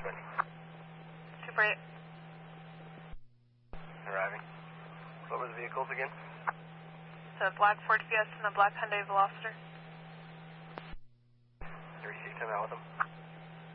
20. Super 8. Arriving. What were the vehicles again? It's a black Ford Fiesta and a black Hyundai Veloster. 36, I'm out with them.